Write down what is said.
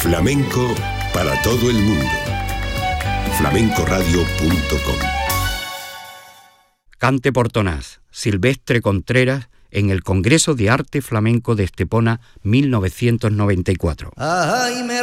Flamenco para todo el mundo. flamencoradio.com. Cante Portonás, Silvestre Contreras, en el Congreso de Arte Flamenco de Estepona 1994. Ay, me